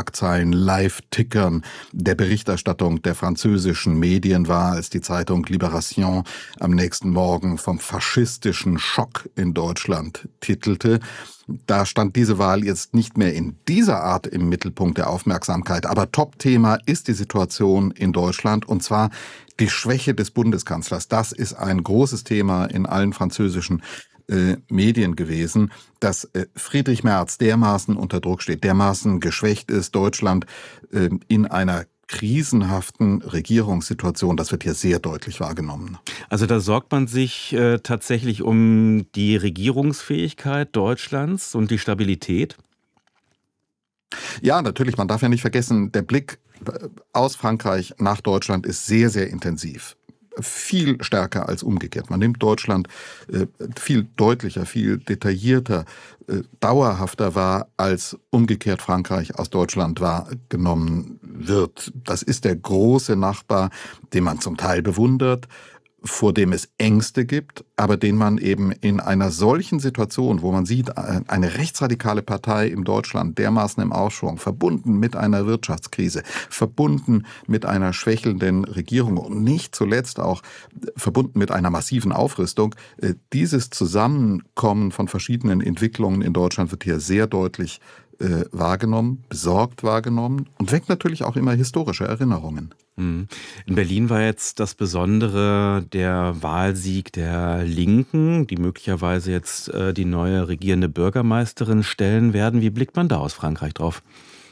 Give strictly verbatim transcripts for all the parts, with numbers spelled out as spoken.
Schlagzeilen, Live-Tickern der Berichterstattung der französischen Medien war, als die Zeitung Libération am nächsten Morgen vom faschistischen Schock in Deutschland titelte. Da stand diese Wahl jetzt nicht mehr in dieser Art im Mittelpunkt der Aufmerksamkeit. Aber Top-Thema ist die Situation in Deutschland, und zwar die Schwäche des Bundeskanzlers. Das ist ein großes Thema in allen französischen äh, Medien gewesen, dass äh, Friedrich Merz dermaßen unter Druck steht, dermaßen geschwächt ist, Deutschland äh, in einer krisenhaften Regierungssituation. Das wird hier sehr deutlich wahrgenommen. Also da sorgt man sich äh, tatsächlich um die Regierungsfähigkeit Deutschlands und die Stabilität? Ja, natürlich. Man darf ja nicht vergessen, der Blick aus Frankreich nach Deutschland ist sehr, sehr intensiv. Viel stärker als umgekehrt. Man nimmt Deutschland äh, viel deutlicher, viel detaillierter, äh, dauerhafter wahr, als umgekehrt Frankreich aus Deutschland wahrgenommen wird. Das ist der große Nachbar, den man zum Teil bewundert, vor dem es Ängste gibt, aber den man eben in einer solchen Situation, wo man sieht, eine rechtsradikale Partei in Deutschland dermaßen im Aufschwung, verbunden mit einer Wirtschaftskrise, verbunden mit einer schwächelnden Regierung und nicht zuletzt auch verbunden mit einer massiven Aufrüstung, dieses Zusammenkommen von verschiedenen Entwicklungen in Deutschland wird hier sehr deutlich äh, wahrgenommen, besorgt wahrgenommen und weckt natürlich auch immer historische Erinnerungen. In Berlin war jetzt das Besondere der Wahlsieg der Linken, die möglicherweise jetzt äh, die neue regierende Bürgermeisterin stellen werden. Wie blickt man da aus Frankreich drauf?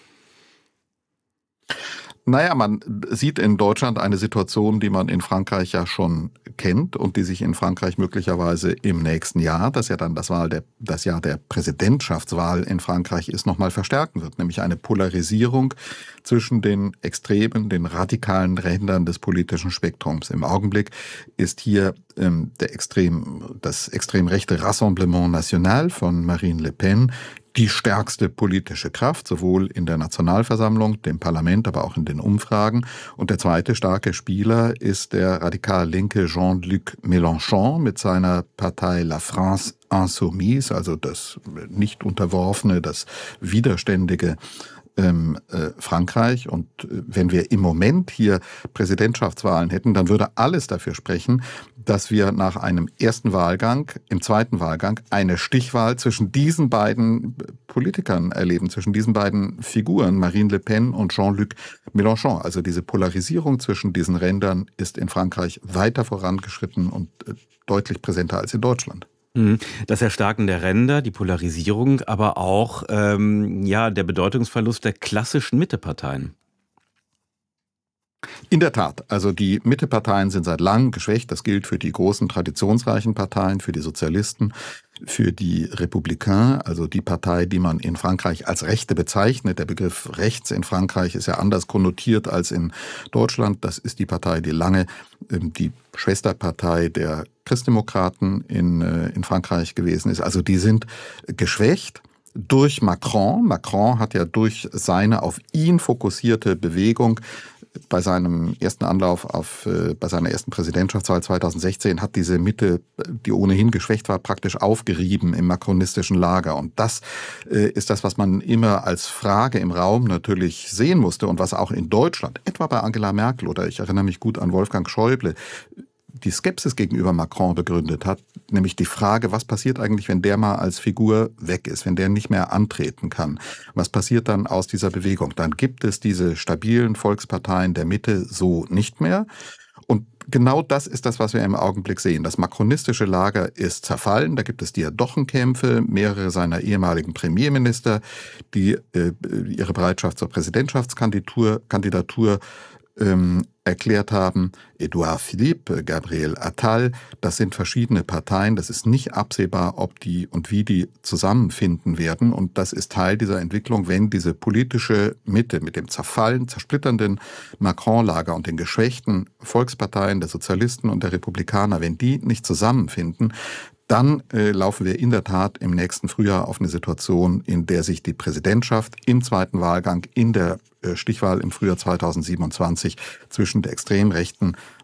Naja, man sieht in Deutschland eine Situation, die man in Frankreich ja schon kennt und die sich in Frankreich möglicherweise im nächsten Jahr, das ja dann das, Wahl der, das Jahr der Präsidentschaftswahl in Frankreich ist, nochmal verstärken wird. Nämlich eine Polarisierung zwischen den extremen, den radikalen Rändern des politischen Spektrums. Im Augenblick ist hier ähm, der extrem, das extrem rechte Rassemblement National von Marine Le Pen die stärkste politische Kraft, sowohl in der Nationalversammlung, dem Parlament, aber auch in den Umfragen. Und der zweite starke Spieler ist der radikal linke Jean-Luc Mélenchon mit seiner Partei La France Insoumise, also das nicht unterworfene, das widerständige Ähm, äh, Frankreich. Und äh, wenn wir im Moment hier Präsidentschaftswahlen hätten, dann würde alles dafür sprechen, dass wir nach einem ersten Wahlgang, im zweiten Wahlgang, eine Stichwahl zwischen diesen beiden Politikern erleben, zwischen diesen beiden Figuren, Marine Le Pen und Jean-Luc Mélenchon. Also diese Polarisierung zwischen diesen Rändern ist in Frankreich weiter vorangeschritten und äh, deutlich präsenter als in Deutschland. Das Erstarken der Ränder, die Polarisierung, aber auch ähm, ja, der Bedeutungsverlust der klassischen Mitteparteien. In der Tat, also die Mitteparteien sind seit langem geschwächt. Das gilt für die großen traditionsreichen Parteien, für die Sozialisten, für die Républicains, also die Partei, die man in Frankreich als Rechte bezeichnet. Der Begriff rechts in Frankreich ist ja anders konnotiert als in Deutschland. Das ist die Partei, die lange ähm, die Schwesterpartei der Christdemokraten in, äh, in Frankreich gewesen ist. Also die sind geschwächt durch Macron. Macron hat ja durch seine auf ihn fokussierte Bewegung bei seinem ersten Anlauf auf, äh, bei seiner ersten Präsidentschaftswahl zweitausendsechzehn hat diese Mitte, die ohnehin geschwächt war, praktisch aufgerieben im macronistischen Lager. Und das äh, ist das, was man immer als Frage im Raum natürlich sehen musste und was auch in Deutschland, etwa bei Angela Merkel oder ich erinnere mich gut an Wolfgang Schäuble, die Skepsis gegenüber Macron begründet hat, nämlich die Frage, was passiert eigentlich, wenn der mal als Figur weg ist, wenn der nicht mehr antreten kann? Was passiert dann aus dieser Bewegung? Dann gibt es diese stabilen Volksparteien der Mitte so nicht mehr. Und genau das ist das, was wir im Augenblick sehen. Das makronistische Lager ist zerfallen. Da gibt es Diadochenkämpfe. Mehrere seiner ehemaligen Premierminister, die äh, ihre Bereitschaft zur Präsidentschaftskandidatur Kandidatur, ähm, erklärt haben. Edouard Philippe, Gabriel Attal, das sind verschiedene Parteien. Das ist nicht absehbar, ob die und wie die zusammenfinden werden. Und das ist Teil dieser Entwicklung, wenn diese politische Mitte mit dem zerfallen, zersplitternden Macron-Lager und den geschwächten Volksparteien der Sozialisten und der Republikaner, wenn die nicht zusammenfinden, dann äh, laufen wir in der Tat im nächsten Frühjahr auf eine Situation, in der sich die Präsidentschaft im zweiten Wahlgang in der äh, Stichwahl im Frühjahr zweitausendsiebenundzwanzig zwischen der extrem rechten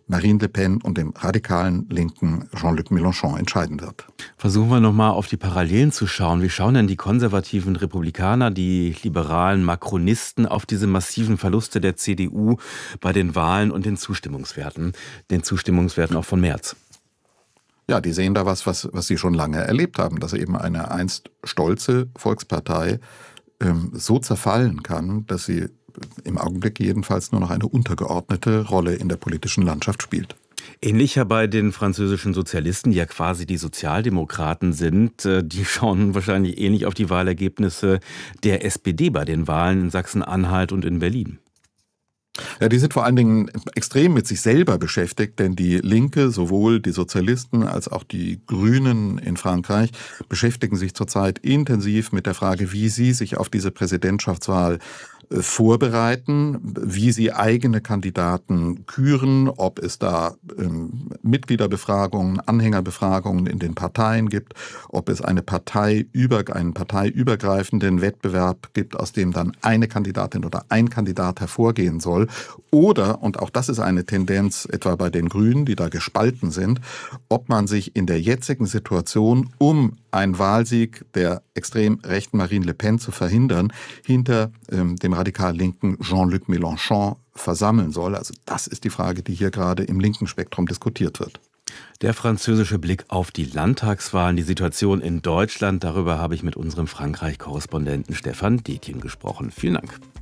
Marine Le Pen und dem radikalen Linken Jean-Luc Mélenchon entscheiden wird. Versuchen wir nochmal auf die Parallelen zu schauen. Wie schauen denn die konservativen Republikaner, die liberalen Makronisten auf diese massiven Verluste der C D U bei den Wahlen und den Zustimmungswerten, den Zustimmungswerten auch von März? Ja, die sehen da was, was, was sie schon lange erlebt haben, dass eben eine einst stolze Volkspartei ähm, so zerfallen kann, dass sie im Augenblick jedenfalls nur noch eine untergeordnete Rolle in der politischen Landschaft spielt. Ähnlich ja bei den französischen Sozialisten, die ja quasi die Sozialdemokraten sind. Die schauen wahrscheinlich ähnlich auf die Wahlergebnisse der S P D bei den Wahlen in Sachsen-Anhalt und in Berlin. Ja, die sind vor allen Dingen extrem mit sich selber beschäftigt, denn die Linke, sowohl die Sozialisten als auch die Grünen in Frankreich, beschäftigen sich zurzeit intensiv mit der Frage, wie sie sich auf diese Präsidentschaftswahl vorbereiten, wie sie eigene Kandidaten küren, ob es da ähm, Mitgliederbefragungen, Anhängerbefragungen in den Parteien gibt, ob es eine Partei über, einen parteiübergreifenden Wettbewerb gibt, aus dem dann eine Kandidatin oder ein Kandidat hervorgehen soll. Oder, und auch das ist eine Tendenz etwa bei den Grünen, die da gespalten sind, ob man sich in der jetzigen Situation, um einen Wahlsieg der extrem rechten Marine Le Pen zu verhindern, hinter ähm, dem radikal linken Jean-Luc Mélenchon versammeln soll. Also das ist die Frage, die hier gerade im linken Spektrum diskutiert wird. Der französische Blick auf die Landtagswahlen, die Situation in Deutschland, darüber habe ich mit unserem Frankreich-Korrespondenten Stefan Detjen gesprochen. Vielen Dank.